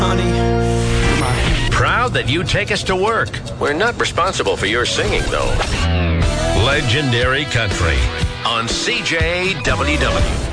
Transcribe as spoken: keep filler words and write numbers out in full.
honey. Proud that you take us to work. We're not responsible for your singing, though. Legendary Country on C J W W.